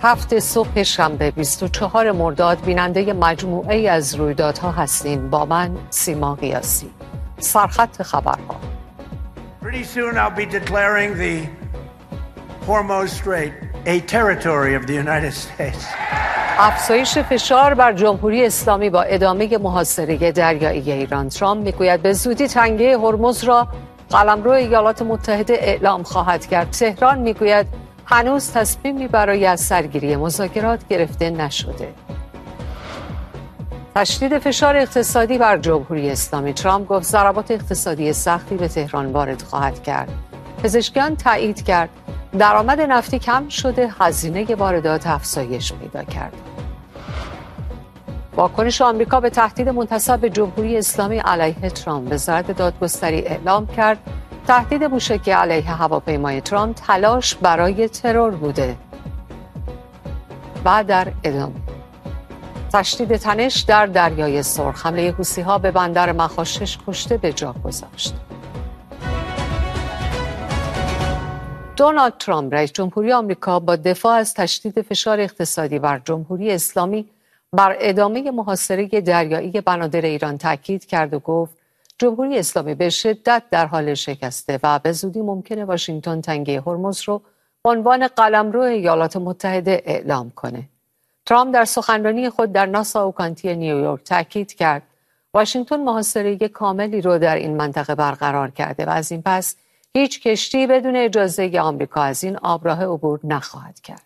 7 صبح شنبه 24 مرداد بیننده مجموعه ای از رویدادها هستین با من سیما قیاسی. سرخط خبرها. Pretty soon I'll be declaring the Hormuz Strait a territory of the United States. افزایش فشار بر جمهوری اسلامی با ادامه محاصره دریایی ایران. ترامپ میگوید به زودی تنگه هرمز را قلمرو ایالات متحده اعلام خواهد کرد. تهران میگوید هنوز تصمیمی برای از سرگیری مذاکرات گرفته نشده. تشدید فشار اقتصادی بر جمهوری اسلامی. ترامپ گفت ضربات اقتصادی سختی به تهران وارد خواهد کرد. پزشکان تایید کرد درآمد نفتی کم شده، هزینه واردات افزایش پیدا کرد. واکنش آمریکا به تهدید منتسب به جمهوری اسلامی علیه ترامپ. وزارت دادگستری اعلام کرد تهدید موشکی علیه هواپیمای ترامپ تلاش برای ترور بوده. و در ادامه تشدید تنش در دریای سرخ. حمله حوثی‌ها به بندر مخاشش کشته به جا گذاشت. دونالد ترامپ رئیس جمهوری آمریکا با دفاع از تشدید فشار اقتصادی بر جمهوری اسلامی بر ادامه محاصره دریایی بنادر ایران تاکید کرد و گفت جمهوری اسلامی به شدت در حال شکسته و به زودی ممکنه واشنگتن تنگه هرمز رو به عنوان قلمرو ایالات متحده اعلام کنه. ترامپ در سخنرانی خود در ناساو کانتی نیویورک تاکید کرد واشنگتن محاصره کاملی رو در این منطقه برقرار کرده و از این پس هیچ کشتی بدون اجازه آمریکا از این آبراه عبور نخواهد کرد.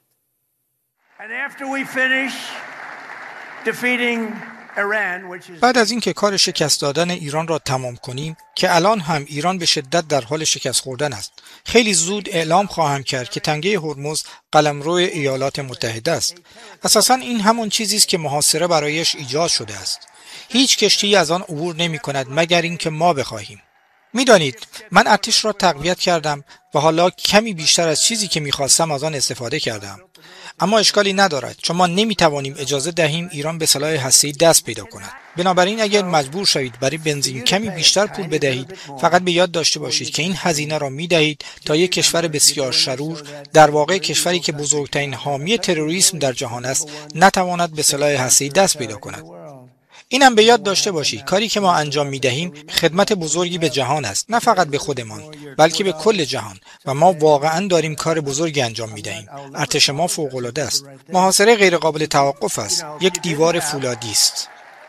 بعد از اینکه کار شکست دادن ایران را تمام کنیم که الان هم ایران به شدت در حال شکست خوردن است، خیلی زود اعلام خواهم کرد که تنگه هرمز قلمرو ایالات متحده است. اساساً این همون چیزی است که محاصره برایش ایجاد شده است. هیچ کشتی از آن عبور نمی کند مگر اینکه ما بخواهیم. میدانید من ارتش را تقویت کردم و حالا کمی بیشتر از چیزی که میخواستم از آن استفاده کردم. اما اشکالی ندارد چون ما نمیتوانیم اجازه دهیم ایران به سلاح هسته‌ای دست پیدا کند. بنابراین اگر مجبور شوید برای بنزین کمی بیشتر پول بدهید، فقط به یاد داشته باشید که این هزینه را میدهید تا یک کشور بسیار شرور، در واقع کشوری که بزرگترین حامی تروریسم در جهان است، نتواند به سلاح هسته‌ای دست پیدا کند. اینم به یاد داشته باشید کاری که ما انجام میدهیم خدمت بزرگی به جهان است، نه فقط به خودمان بلکه به کل جهان و ما واقعا داریم کار بزرگی انجام میدهیم. ارتش ما فوق العاده است. محاصره غیر قابل توقف است. یک دیوار فولادی است.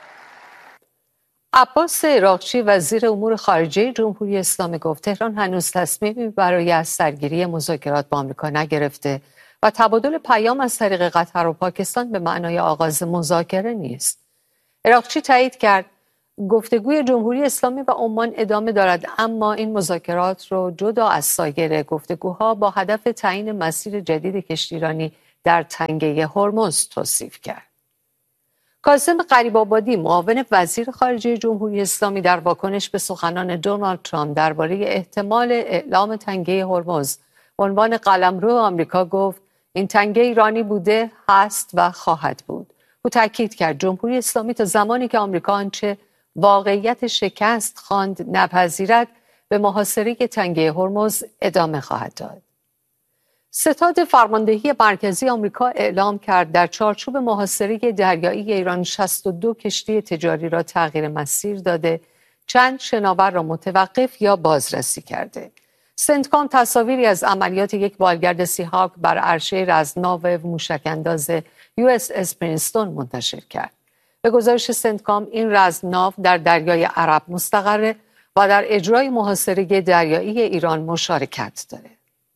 عباس عراقچی وزیر امور خارجه جمهوری اسلامی گفت تهران هنوز تصمیمی برای از سرگیری مذاکرات با آمریکا نگرفته و تبادل پیام از طریق قطر و پاکستان به معنای آغاز مذاکره نیست. عراقچی تایید کرد گفتگوی جمهوری اسلامی و عمان ادامه دارد، اما این مذاکرات رو جدا از سایر گفتگوها با هدف تعیین مسیر جدید کشتیرانی در تنگه هرمز توصیف کرد. کاظم غریب‌آبادی معاون وزیر خارجه جمهوری اسلامی در واکنش به سخنان دونالد ترامپ درباره احتمال اعلام تنگه هرمز به عنوان قلمرو آمریکا گفت این تنگه ایرانی بوده، هست و خواهد بود. او تاکید کرد جمهوری اسلامی تا زمانی که آمریکا آنچه واقعیت شکست خواند نپذیرد به محاصره تنگه هرمز ادامه خواهد داد. ستاد فرماندهی مرکزی آمریکا اعلام کرد در چارچوب محاصره دریایی ایران 62 کشتی تجاری را تغییر مسیر داده، چند شناور را متوقف یا بازرسی کرده. سنتکام تصاویری از عملیات یک بالگرد سی‌هاک بر عرشه رزمناو موشک‌انداز USS پرینستون منتشر کرد. به گزارش سنتکام این رزمناو در دریای عرب مستقره و در اجرای محاصره دریایی ایران مشارکت داره.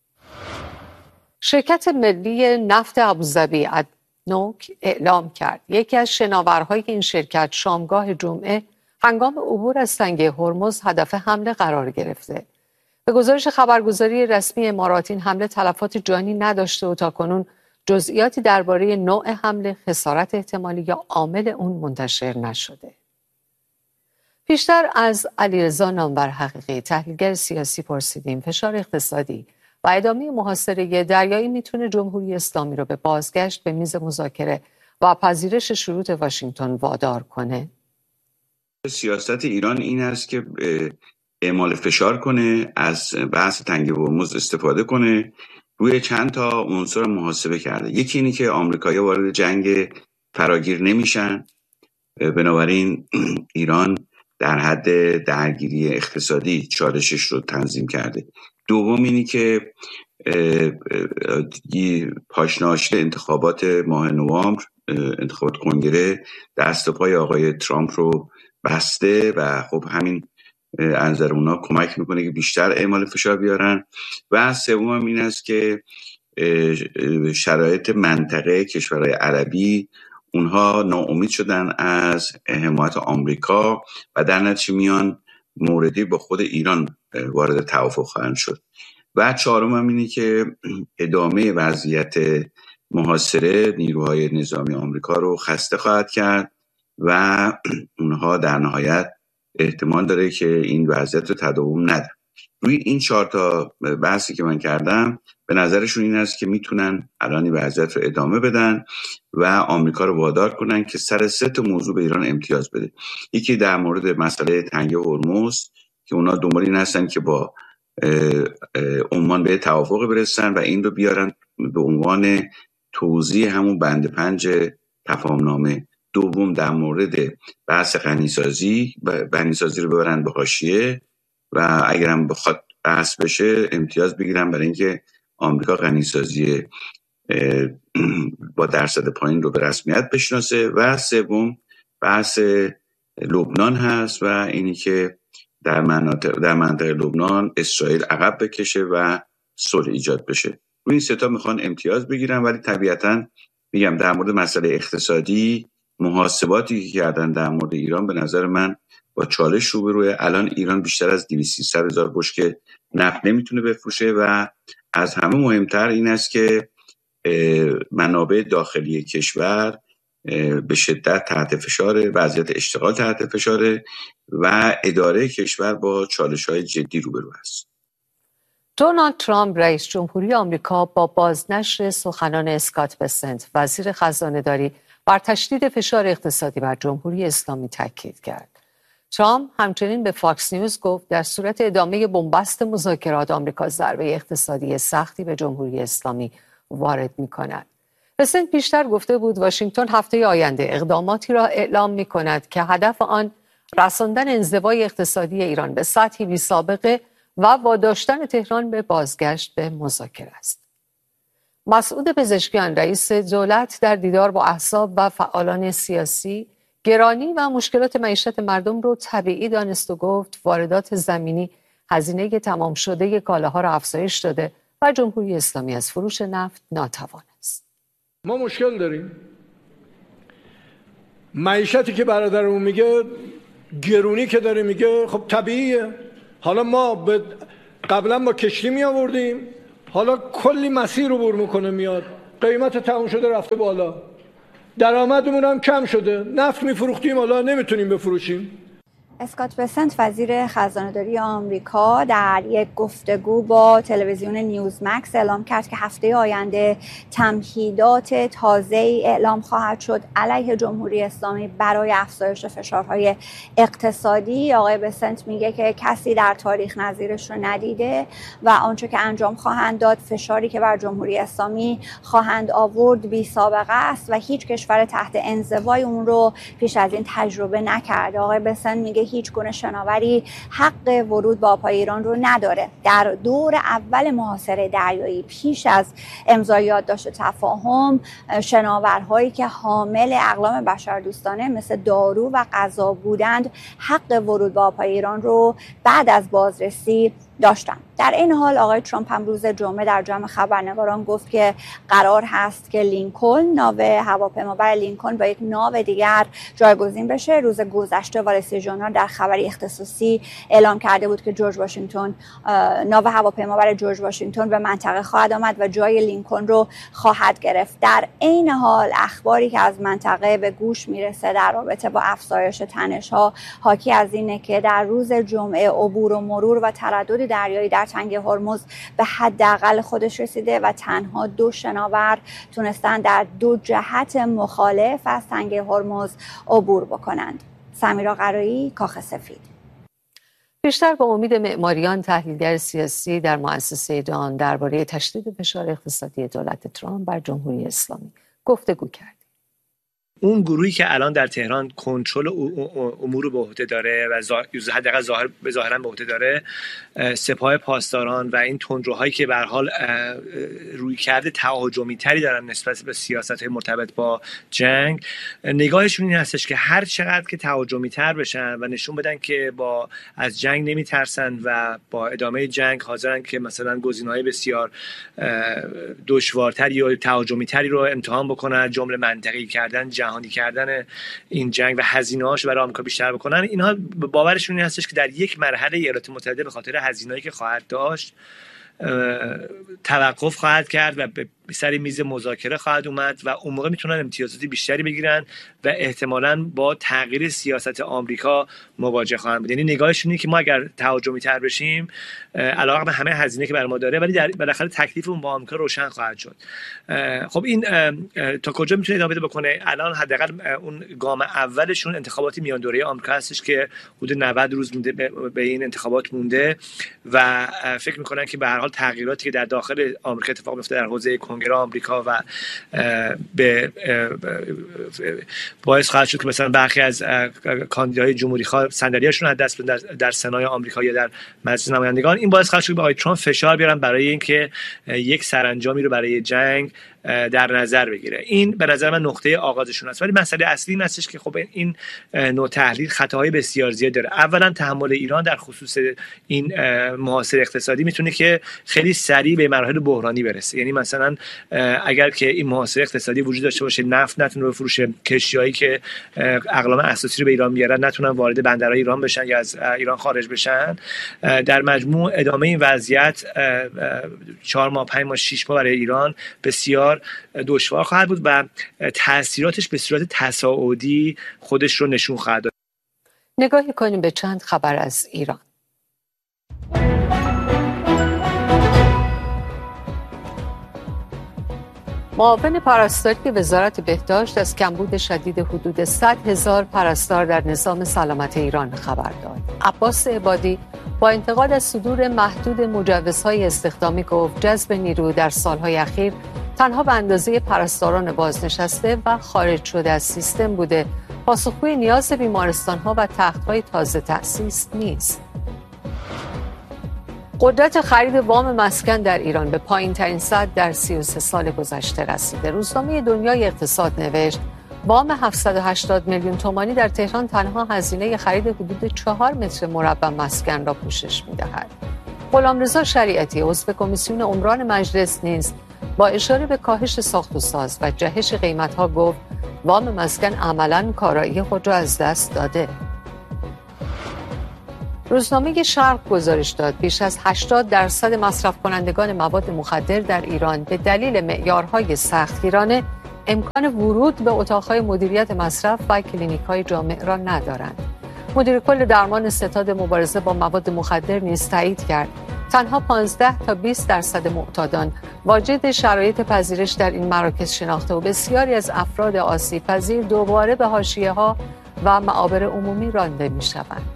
شرکت ملی نفت ابوظبی ادنوک اعلام کرد یکی از شناورهای این شرکت شامگاه جمعه هنگام عبور از تنگه هرمز هدف حمله قرار گرفته. به گزارش خبرگزاری رسمی امارات این حمله تلفات جانی نداشته و تاکنون جزئیاتی درباره نوع حمله، خسارت احتمالی یا عامل اون منتشر نشده. پیشتر از علیرضا نامور حقیقی تحلیلگر سیاسی پرسیدیم فشار اقتصادی و ادامه محاصره دریایی میتونه جمهوری اسلامی رو به بازگشت به میز مذاکره و پذیرش شروط واشنگتن وادار کنه؟ سیاست ایران این است که اعمال فشار کنه، از بحث تنگه هرمز استفاده کنه روی چند تا عنصر محاسبه کرده. یکی اینی که آمریکایی‌ها وارد جنگ فراگیر نمیشن، بنابراین ایران در حد درگیری اقتصادی چالشش رو تنظیم کرده. دوم اینی که پاشناشی انتخابات ماه نوامبر، انتخابات کنگره، دست و پای آقای ترامپ رو بسته و خب همین از نظر اونا کمک میکنه که بیشتر اعمال فشار بیارن. و سوم این است که شرایط منطقه کشورهای عربی اونها ناامید شدن از حمایت آمریکا و در نتیجه میان موردی با خود ایران وارد توافق خواهند شد. و چهارم هم اینه که ادامه وضعیت محاصره نیروهای نظامی آمریکا رو خسته خواهد کرد و اونها در نهایت احتمال داره که این وضعیت رو تداوم نده. روی این 4 تا بحثی که من کردم به نظرشون این است که میتونن الان این وضعیت رو ادامه بدن و آمریکا رو وادار کنن که سر 3 تا موضوع به ایران امتیاز بده. یکی در مورد مسئله تنگه هرمز که اونا دنبال این هستن که با عمان به توافق برسن و این رو بیارن به عنوان توضیح همون بند 5 تفاهمنامه. دوم در مورد بحث غنیسازی رو ببرن به حاشیه و اگرم بخواد بحث بشه امتیاز بگیرن برای اینکه آمریکا غنیسازی با درصد پایین رو به رسمیت بشناسه. و سوم بحث لبنان هست و اینی که در منطقه لبنان اسرائیل عقب بکشه و صلح ایجاد بشه. روی این 3 تا میخوان امتیاز بگیرن، ولی طبیعتاً میگم در مورد مسئله اقتصادی محاسباتی که کردن در مورد ایران به نظر من با چالش روبروه. الان ایران بیشتر از 200-300 هزار بشکه نفت نمیتونه بفروشه و از همه مهمتر این است که منابع داخلی کشور به شدت تحت فشار، وضعیت اشتغال تحت فشار و اداره کشور با چالش‌های جدی روبرو است. دونالد ترامپ رئیس جمهوری آمریکا با بازنشر سخنان اسکات بسنت وزیر خزانه‌داری بر تشدید فشار اقتصادی بر جمهوری اسلامی تاکید کرد. ترامپ همچنین به فاکس نیوز گفت در صورت ادامه بنبست مذاکرات آمریکا ضربه اقتصادی سختی به جمهوری اسلامی وارد می‌کند. بسنت بیشتر گفته بود واشنگتن هفته آینده اقداماتی را اعلام می‌کند که هدف آن رساندن انزوای اقتصادی ایران به سطحی بی‌سابقه و واداشتن تهران به بازگشت به مذاکره است. مسعود پزشکیان رئیس دولت در دیدار با احزاب و فعالان سیاسی گرانی و مشکلات معیشت مردم رو طبیعی دانست و گفت واردات زمینی هزینه تمام شده کالاها را افزایش داده و جمهوری اسلامی از فروش نفت ناتوان است. ما مشکل داریم. معیشتی که برادرمون میگه گرونی که داره میگه خب طبیعیه. حالا ما قبلا با کشتی می آوردیم، حالا کلی مسیر عبور میکنه میاد، قیمت تمام شده رفته بالا، درآمدمون هم کم شده، نفت میفروختیم حالا نمیتونیم بفروشیم. اسکات بسنت وزیر خزانه‌داری آمریکا در یک گفتگو با تلویزیون نیوزمکس اعلام کرد که هفته آینده تمهیدات تازه‌ای اعلام خواهد شد علیه جمهوری اسلامی برای افزایش فشارهای اقتصادی. آقای بسنت میگه که کسی در تاریخ نظیرش رو ندیده و آنچه که انجام خواهند داد، فشاری که بر جمهوری اسلامی خواهند آورد بی سابقه است و هیچ کشور تحت انزوای اون رو پیش از این تجربه نکرده. آقای بسنت میگه هیچ گونه شناوری حق ورود به آبهای ایران رو نداره. در دور اول محاصره دریایی پیش از امضای یادداشت تفاهم، شناورهایی که حامل اقلام بشردوستانه مثل دارو و غذا بودند حق ورود به آبهای ایران رو بعد از بازرسی داشتن. در این حال آقای ترامپ هم روز جمعه در جمع خبرنگاران گفت که قرار هست که لینکلن، ناو هواپیمابر لینکلن با یک ناو دیگر جایگزین بشه. روز گذشته وال استریت ژورنال در خبری اختصاصی اعلام کرده بود که جورج واشنگتن، ناو هواپیمابر جورج واشنگتن به منطقه خواهد آمد و جای لینکلن رو خواهد گرفت. در این حال اخباری که از منطقه به گوش میرسه در رابطه با افزایش تنش‌ها حاکی از اینه که در روز جمعه عبور و مرور و تردد دریایی در تنگه هرمز به حداقل خودش رسیده و تنها 2 شناور تونستن در 2 جهت مخالف از تنگه هرمز عبور بکنند. سمیرا قرایی، کاخ سفید. بیشتر با امید معماریان، تحلیلگر سیاسی در مؤسسه دان درباره تشدید فشار اقتصادی دولت ترامپ بر جمهوری اسلامی گفتگو کرد. اون گروهی که الان در تهران کنترل امور رو به عهده داره و حداقل ظاهرا به عهده داره، سپاه پاسداران و این تندروهایی که به هر حال رویکرد تهاجمی تری دارن نسبت به سیاست‌های مرتبط با جنگ، نگاهشون این هستش که هر چقدر که تهاجمی تر بشن و نشون بدن که از جنگ نمیترسن و با ادامه جنگ حاضرن که مثلا گزینه‌های بسیار دشوارتری یا تهاجمی تری رو امتحان بکنن، جمله منطقی کردن، جهانی کردن این جنگ و هزینه‌هاش برای آمریکا بیشتر بکنن. اینها باورشون این هستش که در یک مرحله ایالات متحده به خاطر هزینه‌ای که خواهد داشت توقف خواهد کرد و به سر میز مذاکره خواهد اومد و اون موقع میتونن امتیازات بیشتری بگیرن و احتمالاً با تغییر سیاست آمریکا مواجه خواهند بود. یعنی نگاهشون اینه که ما اگر تهاجمی تر بشیم علاوه بر همه هزینه که برای ما داره، ولی بالاخره تکلیفمون با آمریکا روشن خواهد شد. خب این تا کجا میتونه ادامه بده بکنه؟ الان حداقل اون گام اولشون انتخابات میان دوره آمریکا هستش که حدود 90 روز مونده به این انتخابات مونده و فکر میکنن که به هر حال تغییراتی که در داخل آمریکا اتفاق میفته در حوزه کنگره آمریکا و به باعث خواهد شد که مثلا برخی از کاندیداهای جمهوری خواه صندلیاشون از دست بدن در سنای آمریکا یا در مجلس نمایندگان. این باعث خواهد شد که آقای ترامپ فشار بیارن برای اینکه یک سرانجامی رو برای جنگ در نظر بگیره. این به نظر من نقطه آغازشون است. ولی مسئله اصلی این هستش که خب این نوع تحلیل خطاهای بسیار زیاد داره. اولا تحمل ایران در خصوص این محاصره اقتصادی میتونه که خیلی سریع به مراحل بحرانی برسه. یعنی مثلا اگر که این محاصره اقتصادی وجود داشته باشه، نفت نتونه بفروشه، کشتیایی که اقلام اساسی رو به ایران میارن نتونن وارد بندرهای ایران بشن یا از ایران خارج بشن، در مجموع ادامه این وضعیت 4 ماه 5 ماه 6 ماه برای ایران بسیار دشوار خواهد بود و تأثیراتش به صورت تصاعدی خودش رو نشون خواهد داد. نگاهی کنیم به چند خبر از ایران. معاون پرستاری وزارت بهداشت از کمبود شدید حدود 100,000 پرستار در نظام سلامت ایران خبر داد. عباس عبادی با انتقاد از صدور محدود مجوزهای استخدامی گفت جذب نیرو در سالهای اخیر تنها به اندازه پرستاران بازنشسته و خارج شده از سیستم بوده، پاسخگوی نیاز بیمارستان‌ها و تخت‌های تازه تأسیس نیست. قدرت خرید وام مسکن در ایران به پایین‌ترین سطح در 33 سال گذشته رسیده. روزنامه دنیای اقتصاد نوشت وام 780 میلیون تومانی در تهران تنها هزینه خرید حدود 4 متر مربع مسکن را پوشش می‌دهد. غلامرضا شریعتی عضو کمیسیون عمران مجلس نیز با اشاره به کاهش ساخت و ساز و جهش قیمت‌ها گفت وام مسکن عملاً کارایی خود را از دست داده. روزنامه شرق گزارش داد بیش از 80% مصرف کنندگان مواد مخدر در ایران به دلیل معیارهای سختگیرانه امکان ورود به اتاقهای مدیریت مصرف و کلینیک‌های جامع را ندارند. مدیر کل درمان ستاد مبارزه با مواد مخدر نیز تایید کرد تنها 15 تا 20% معتادان واجد شرایط پذیرش در این مراکز شناخته و بسیاری از افراد آسیب پذیر دوباره به حاشیه‌ها و معابر عمومی رانده می‌شوند.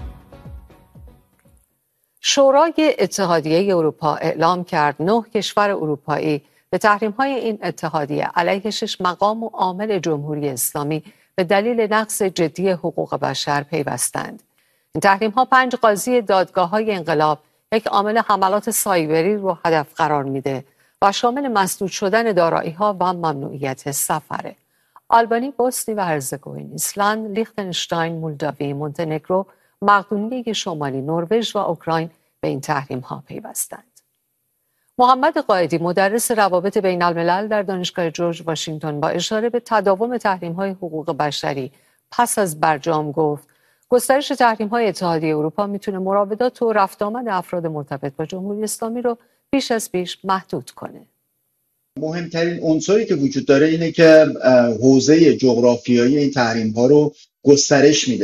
شورای اتحادیه اروپا اعلام کرد 9 کشور اروپایی به تحریم‌های این اتحادیه علیه 6 مقام و عامل جمهوری اسلامی به دلیل نقض جدی حقوق بشر پیوستند. این تحریم‌ها 5 قاضی دادگاه‌های انقلاب، یک عامل حملات سایبری رو هدف قرار میده و شامل مسدود شدن دارایی‌ها و ممنوعیت سفره. آلبانی، بوسنی و هرزگوین، ایسلند، لیختنشتاین، مولداوی، مونتنگرو، مقدونیه شمالی، نروژ و اوکراین به این تحریم‌ها پیوستند. محمد قائدی مدرس روابط بین الملل در دانشگاه جورج واشنگتن با اشاره به تداوم تحریم‌های حقوق بشری پس از برجام گفت گسترش تحریم‌های اتحادیه اروپا میتونه مراودات و رفت آمد افراد مرتبط با جمهوری اسلامی رو بیش از پیش محدود کنه. مهمترین عنصری که وجود داره اینه که حوزه جغرافیایی این تحریم‌ها رو گسترش میده.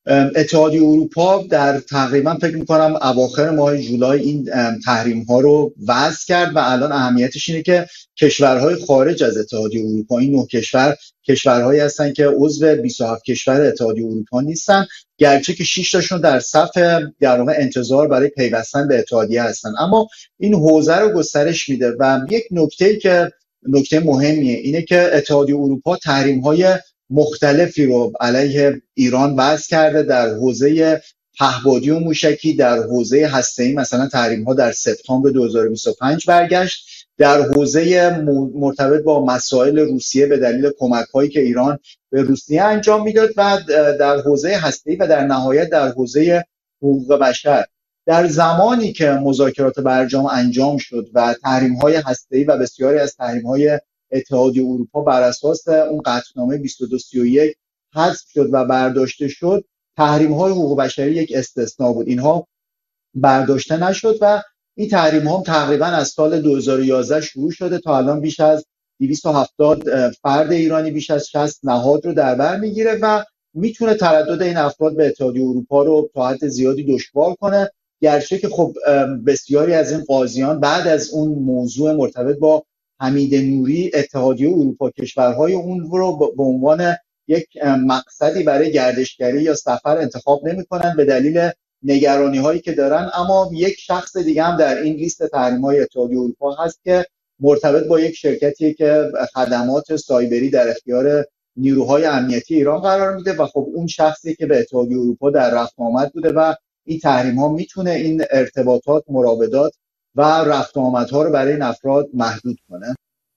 اتحادیه اروپا در تقریبا فکر میکنم اواخر ماه جولای این تحریم ها رو وضع کرد و الان اهمیتش اینه که کشورهای خارج از اتحادیه اروپا، این 9 کشور کشورهایی هستن که عضو 27 کشور اتحادیه اروپا نیستن، گرچه که 6 تاشون در صف در واقع انتظار برای پیوستن به اتحادیه هستن، اما این حوزه رو گسترش میده. و یک نکته‌ای که نکته مهمیه اینه که اتحادیه اروپا تحریم‌های مختلفی رو علیه ایران وضع کرده در حوزه پهپادی و موشکی، در حوزه هسته‌ای مثلا تحریم‌ها در سپتامبر 2025 برگشت، در حوزه مرتبط با مسائل روسیه به دلیل کمک‌هایی که ایران به روسیه انجام میداد و در حوزه هسته‌ای و در نهایت در حوزه حقوق بشر. در زمانی که مذاکرات برجام انجام شد و تحریم‌های هسته‌ای و بسیاری از تحریم‌های اتحادیه اروپا بر اساس اون قطعنامه 2231 حذف شد و برداشته شد، تحریم‌های حقوق بشری یک استثناء بود، اینها برداشته نشد و این تحریم‌ها تقریبا از سال 2011 شروع شده تا الان بیش از 270 فرد ایرانی، بیش از 60 نهاد رو در بر میگیره و میتونه تردد این افراد به اتحادیه اروپا رو تا حد زیادی دشوار کنه، گرچه که خب بسیاری از این قاضیان بعد از اون موضوع مرتبط با حمید نوری اتحادیه اروپا کشورهای اون رو به عنوان یک مقصدی برای گردشگری یا سفر انتخاب نمی‌کنن به دلیل نگرانی هایی که دارن. اما یک شخص دیگه هم در این لیست تحریم‌های اتحادیه اروپا هست که مرتبط با یک شرکتی که خدمات سایبری در اختیار نیروهای امنیتی ایران قرار میده و خب اون شخصی که به اتحادیه اروپا در رفت آمد بوده و این تحریم‌ها میتونه این ارتباطات، مراودات و رفت و آمدها رو برای این افراد محدود کنه.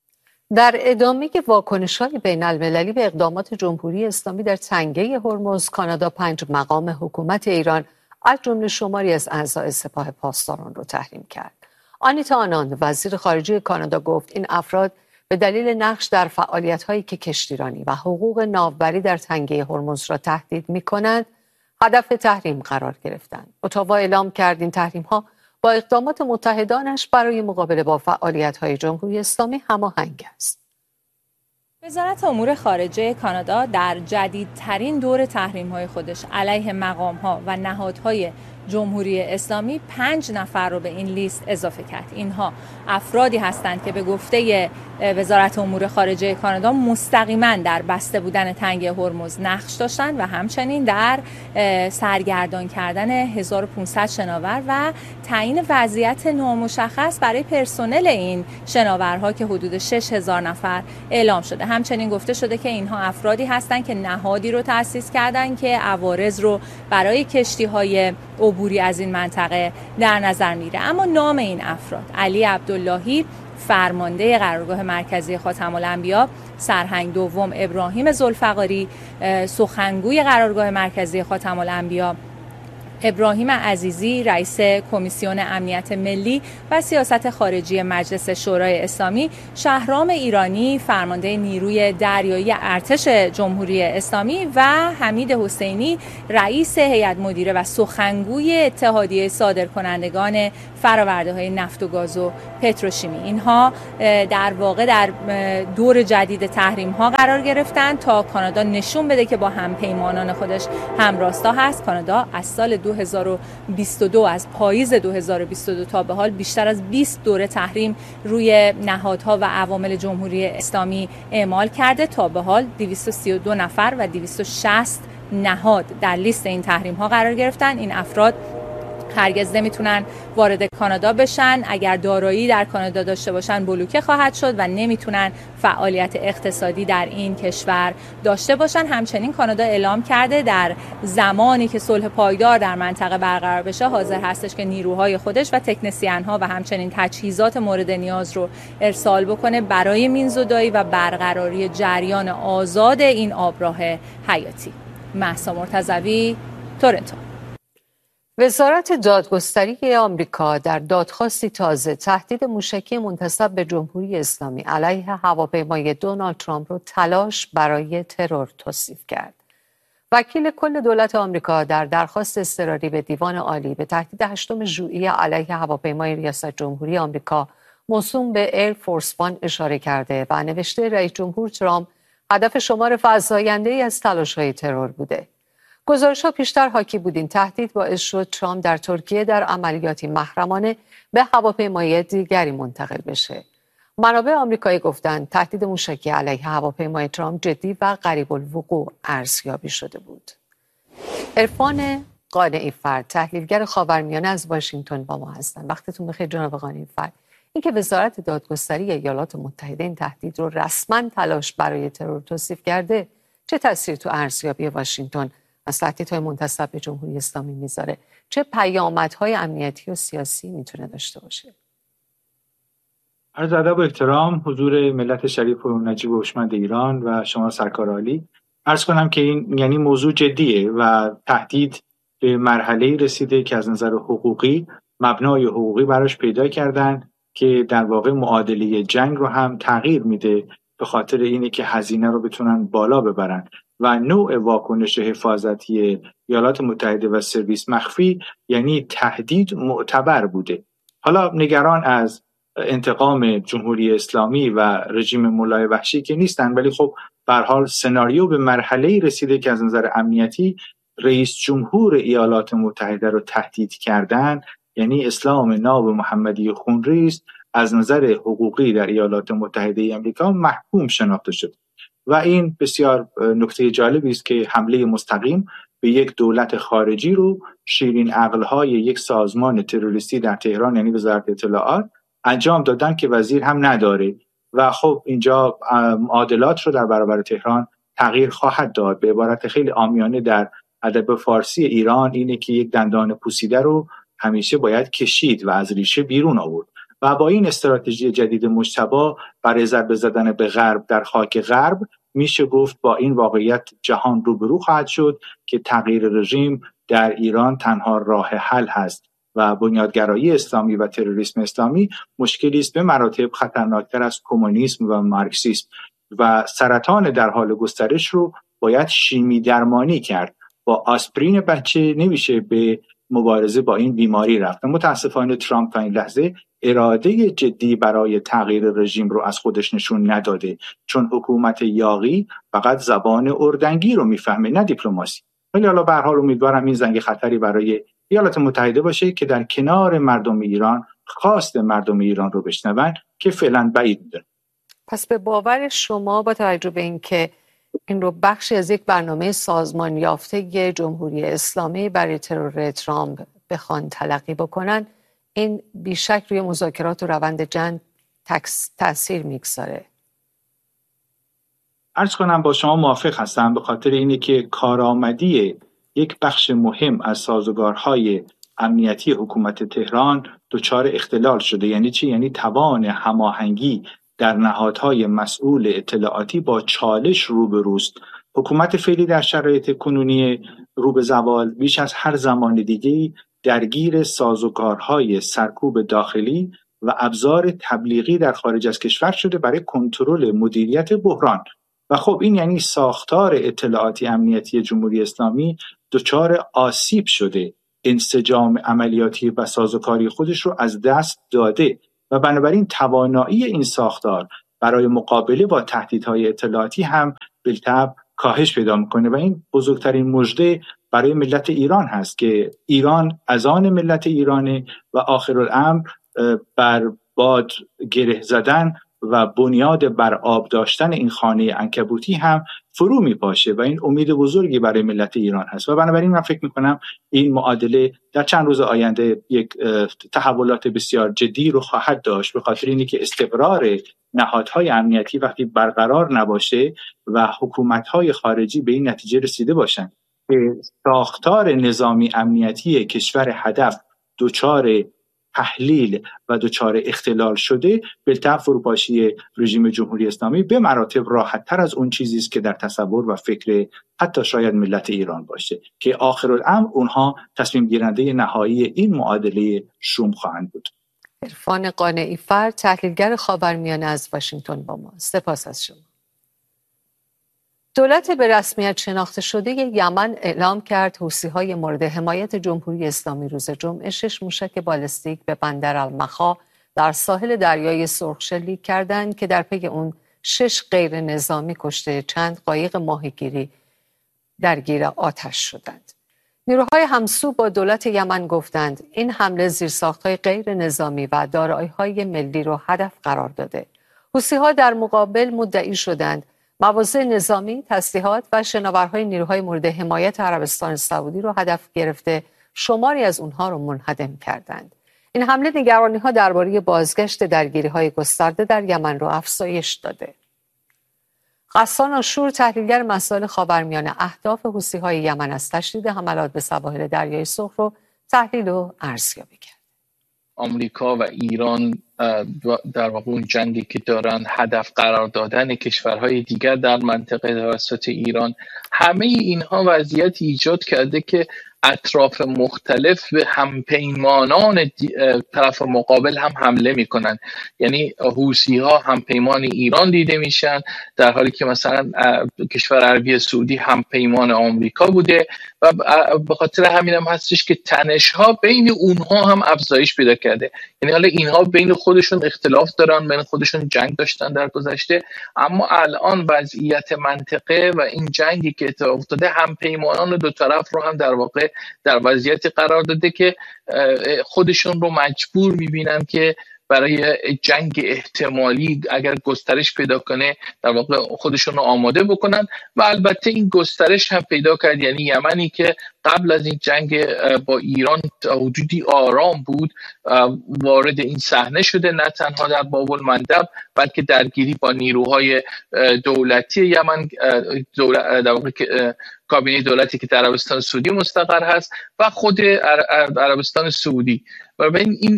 در ادامه واکنش‌های بین‌المللی به اقدامات جمهوری اسلامی در تنگه هرمز، کانادا 5 مقام حکومت ایران از جمله شماری از اعضای سپاه پاسداران رو تحریم کرد. آنیتا آناند وزیر خارجه کانادا گفت این افراد به دلیل نقش در فعالیت‌هایی که کشتیرانی و حقوق ناوبری در تنگه هرمز را تهدید می‌کنند، هدف تحریم قرار گرفتند. اتاوا اعلام کرد این تحریم‌ها با اقدامات متحدانش برای مقابله با فعالیت‌های جمهوری اسلامی هماهنگ است. وزارت امور خارجه کانادا در جدیدترین دور تحریم‌های خودش علیه مقام‌ها و نهادهای جمهوری اسلامی 5 نفر رو به این لیست اضافه کرد. اینها افرادی هستند که به گفته وزارت امور خارجه کانادا مستقیما در بسته بودن تنگه هرمز نقش داشتند و همچنین در سرگردان کردن 1500 شناور و تعیین وضعیت نامشخص برای پرسنل این شناورها که حدود 6000 نفر اعلام شده. همچنین گفته شده که اینها افرادی هستند که نهادی رو تأسیس کردند که عوارض رو برای کشتی‌های عبوری از این منطقه در نظر میره. اما نام این افراد: علی عبداللهی فرمانده قرارگاه مرکزی خاتم الانبیا، سرهنگ دوم ابراهیم ذوالفقاری سخنگوی قرارگاه مرکزی خاتم الانبیا، ابراهیم عزیزی رئیس کمیسیون امنیت ملی و سیاست خارجی مجلس شورای اسلامی، شهرام ایرانی فرمانده نیروی دریایی ارتش جمهوری اسلامی و حمید حسینی رئیس هیئت مدیره و سخنگوی اتحادیه صادرکنندگان فرآورده‌های نفت و گاز و پتروشیمی. اینها در واقع در دور جدید تحریم‌ها قرار گرفتن تا کانادا نشون بده که با همپیمانان خودش همراستا هست. کانادا از سال 2022 از پاییز 2022 تا به حال بیشتر از 20 دوره تحریم روی نهادها و عوامل جمهوری اسلامی اعمال کرده. تا به حال 232 نفر و 260 نهاد در لیست این تحریم‌ها قرار گرفتن. این افراد هرگز نمیتونن وارد کانادا بشن، اگر دارایی در کانادا داشته باشن بلوکه خواهد شد و نمیتونن فعالیت اقتصادی در این کشور داشته باشن. همچنین کانادا اعلام کرده در زمانی که صلح پایدار در منطقه برقرار بشه حاضر هستش که نیروهای خودش و تکنسین‌ها و همچنین تجهیزات مورد نیاز رو ارسال بکنه برای مینزدایی و برقراری جریان آزاد این آبراه حیاتی. مهسا مرتضوی، تورنتو. وزارت دادگستری آمریکا در دادخواستی تازه تهدید موشکی منتسب به جمهوری اسلامی علیه هواپیمای دونالد ترامپ را تلاش برای ترور توصیف کرد. وکیل کل دولت آمریکا در درخواست اضطراری به دیوان عالی به تهدید 8 ژوئیه علیه هواپیمای ریاست جمهوری آمریکا موسوم به ایر فورس وان اشاره کرده و نوشته رئیس جمهور ترامپ هدف شمار فزاینده‌ای از تلاش‌های ترور بوده. گزارش‌ها پیشتر حاکی بود این تهدید باعث شد ترامپ در ترکیه در عملیاتی محرمانه به هواپیمای دیگری منتقل بشه. منابع آمریکایی گفتند تهدید موشکی علیه هواپیمای ترامپ جدی و قریب الوقوع ارزیابی شده بود. عرفان قانعی فرد، تحلیلگر خاورمیانه از واشنگتن با ما هستند. وقتتون بخیر جناب قانعی فرد. اینکه وزارت دادگستری ایالات متحده این تهدید رو رسما تلاش برای ترور توصیف کرده، چه تأثیری تو ارزیابی واشنگتن از تهدیدهای منتسب به جمهوری اسلامی میذاره؟ چه پیامدهای امنیتی و سیاسی میتونه داشته باشه؟ عرض ادب و احترام حضور ملت شریف و نجیب و هوشمند ایران و شما سرکار عالی. عرض کنم که این یعنی موضوع جدیه و تهدید به مرحله‌ای رسیده که از نظر حقوقی مبنای حقوقی براش پیدا کردن که در واقع معادله جنگ رو هم تغییر میده به خاطر اینه که هزینه رو بتونن بالا ببرن و نوع واکنش حفاظتی ایالات متحده و سرویس مخفی یعنی تهدید معتبر بوده. حالا نگران از انتقام جمهوری اسلامی و رژیم مولای وحشی که نیستن، ولی خب به هر حال سناریو به مرحله‌ای رسیده که از نظر امنیتی رئیس جمهور ایالات متحده رو تهدید کردن، یعنی اسلام ناب محمدی خونریز از نظر حقوقی در ایالات متحده آمریکا محکوم شناخته شد و این بسیار نکته جالبی است که حمله مستقیم به یک دولت خارجی رو شیرین عقل‌های یک سازمان تروریستی در تهران یعنی وزارت اطلاعات انجام دادن که وزیر هم نداره و خب اینجا معادلات رو در برابر تهران تغییر خواهد داد. به عبارت خیلی عامیانه در ادب فارسی ایران اینه که یک دندان پوسیده رو همیشه باید کشید و از ریشه بیرون آورد و با این استراتژی جدید مجتبی برای ضربه زدن به غرب در خاک غرب میشه گفت با این واقعیت جهان روبرو خواهد شد که تغییر رژیم در ایران تنها راه حل هست و بنیادگرایی اسلامی و تروریسم اسلامی مشکلی است به مراتب خطرناکتر از کمونیسم و مارکسیسم و سرطان در حال گسترش رو باید شیمی درمانی کرد. با آسپرین بچه نمیشه به مبارزه با این بیماری رفت. متاسفانه ترامپ تا این لحظه اراده جدی برای تغییر رژیم رو از خودش نشون نداده، چون حکومت یاغی فقط زبان اردنگی رو میفهمه نه دیپلماسی. ولی حالا به هر حال امیدوارم این زنگ خطری برای ایالات متحده باشه که در کنار مردم ایران خواست مردم ایران رو بشنون که فعلا بعید میدونم. پس به باور شما با توجه به اینکه این رو بخشی از یک برنامه سازمان یافته جمهوری اسلامی برای ترور ترامپ بخوان تلقی بکنن، این بیشک روی مذاکرات و روند جنگ تأثیر میگذاره؟ عرض کنم با شما موافق هستم، به خاطر اینه که کارآمدی یک بخش مهم از سازوکارهای امنیتی حکومت تهران دچار اختلال شده. یعنی چی؟ یعنی توان هماهنگی در نهادهای مسئول اطلاعاتی با چالش روبروست. حکومت فعلی در شرایط کنونی رو به زوال بیش از هر زمان دیگه‌ای درگیر سازوکارهای سرکوب داخلی و ابزار تبلیغی در خارج از کشور شده برای کنترل مدیریت بحران و خب این یعنی ساختار اطلاعاتی امنیتی جمهوری اسلامی دچار آسیب شده، انسجام عملیاتی و سازوکاری خودش رو از دست داده و بنابراین توانایی این ساختار برای مقابله با تهدیدهای اطلاعاتی هم بالطبع کاهش پیدا میکنه و این بزرگترین مژده برای ملت ایران هست که ایران از آن ملت ایرانه و آخرالامر بر باد گره زدن و بنیاد بر آب داشتن این خانه عنکبوتی هم فرو میپاشه و این امید بزرگی برای ملت ایران هست و بنابراین من فکر میکنم این معادله در چند روز آینده یک تحولات بسیار جدی رو خواهد داشت، به خاطر اینی که استقرار نهادهای امنیتی وقتی برقرار نباشه و حکومت‌های خارجی به این نتیجه رسیده باشن که ساختار نظامی امنیتی کشور هدف دچار تحلیل و دچار اختلال شده، بالطبع فروپاشی رژیم جمهوری اسلامی به مراتب راحت‌تر از اون چیزی است که در تصور و فکر حتی شاید ملت ایران باشه که آخرالامر اونها تصمیم گیرنده نهایی این معادله شوم خواهند بود. عرفان قانعی فرد، تحلیلگر خاورمیانه از واشنگتن با ما. سپاس از شما. دولت به رسمیت شناخته شده یمن اعلام کرد حوثی‌های مورد حمایت جمهوری اسلامی روز جمعه 6 موشک بالستیک به بندر المخا در ساحل دریای سرخ شلیک کردند که در پی اون 6 غیر نظامی کشته، چند قایق ماهیگیری درگیر آتش شدند. نیروهای همسو با دولت یمن گفتند این حمله زیرساخت‌های غیر نظامی و دارایی‌های ملی را هدف قرار داده. حوثی‌ها در مقابل مدعی شدند مواضع نظامی، تسلیحات و شناورهای نیروهای مورد حمایت عربستان سعودی را هدف گرفته شماری از اونها را منهدم کردند. این حمله نگرانی‌ها درباره بازگشت درگیری‌های گسترده در یمن را افزایش داده. غسان آشور، تحلیلگر مسائل خاورمیانه، اهداف حوثی‌های یمن از تشدید حملات به سواحل دریای سرخ رو تحلیل و ارزیابی کرد. آمریکا و ایران در واقع اون جنگی که دارن هدف قرار دادن کشورهای دیگر در منطقه توسط ایران، همه اینها وضعیتی ایجاد کرده که اطراف مختلف به همپیمانان طرف مقابل هم حمله میکنن. یعنی حوثی‌ها همپیمان ایران دیده میشن، در حالی که مثلا کشور عربی سعودی همپیمان آمریکا بوده و به خاطر همین هم هستش که تنش‌ها بین اونها هم افزایش پیدا کرده. یعنی حالا اینها بین خودشون اختلاف دارن، بین خودشون جنگ داشتن در گذشته، اما الان وضعیت منطقه و این جنگی که اتفاق افتاده همپیمانان دو طرف رو هم در واقع در وضعیتی قرار داده که خودشون رو مجبور میبینن که برای جنگ احتمالی اگر گسترش پیدا کنه در واقع خودشون رو آماده بکنن. و البته این گسترش هم پیدا کرد، یعنی یمنی که قبل از این جنگ با ایران حدودی آرام بود وارد این صحنه شده، نه تنها در باب المندب بلکه درگیری با نیروهای دولتی یمن، در واقع کابینه دولتی که در عربستان سعودی مستقر هست و خود عربستان سعودی. و بین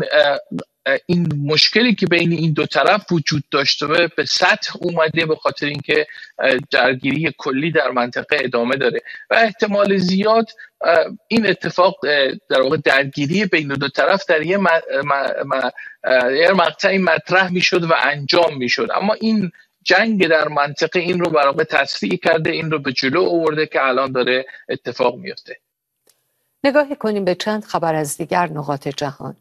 این مشکلی که بین این دو طرف وجود داشته به سطح اومده به خاطر اینکه درگیری کلی در منطقه ادامه داره و احتمال زیاد این اتفاق در واقع درگیری بین دو طرف در یه مقطعی مطرح میشد و انجام میشد، اما این جنگ در منطقه این رو برای تسریع کرده، این رو به جلو آورده که الان داره اتفاق میفته. نگاهی کنیم به چند خبر از دیگر نقاط جهان.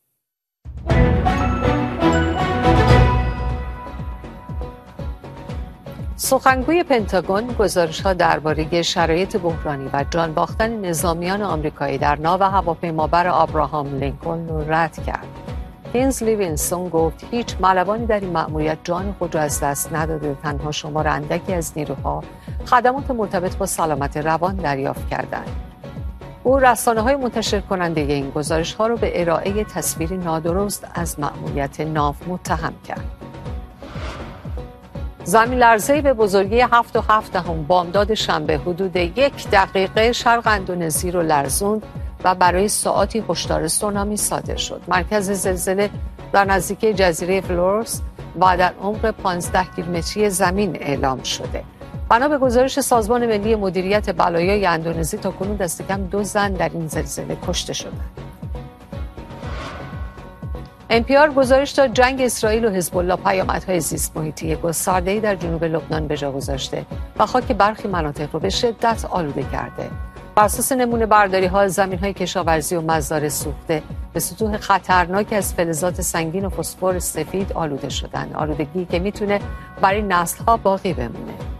سخنگوی پنتاگون گزارش‌ها درباره شرایط بحرانی و جان باختن نظامیان آمریکایی در ناو هواپیمابر آبراهام لینکلن را رد کرد. کینزلی وینسون گفت هیچ ملوانی در این مأموریت جان خود را از دست نداده، تنها شمار اندکی از نیروها خدمات مرتبط با سلامت روان دریافت کردند. او رسانه‌های منتشر کننده این گزارش‌ها را به ارائه تصویری نادرست از مأموریت ناو متهم کرد. زمین لرزه‌ای به بزرگی 7.7 بامداد شنبه حدود 1 دقیقه شرق اندونزی رو لرزوند و برای ساعاتی هشدار سونامی صادر شد. مرکز زلزله در نزدیکی جزیره فلورس و در عمق 15 کیلومتری زمین اعلام شده. بنا به گزارش سازمان ملی مدیریت بلایای اندونزی تاکنون دست کم 2 زن در این زلزله کشته شدند. NPR گزارش داد جنگ اسرائیل و حزب الله پیامدهای زیست محیطی گسترده‌ای در جنوب لبنان به جا گذاشته و خاک برخی مناطق رو به شدت آلوده کرده. بر اساس نمونه برداری‌ها زمین‌های کشاورزی و مزارع سوخته به سطوح خطرناک از فلزات سنگین و فسفر سفید آلوده شدن، آلودگی که میتونه برای نسل‌ها باقی بمونه.